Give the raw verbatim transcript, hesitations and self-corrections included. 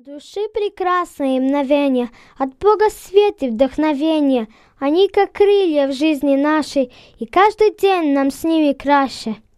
Души прекрасные мгновения, от Бога свет и вдохновение. Они как крылья в жизни нашей, и каждый день нам с ними краще.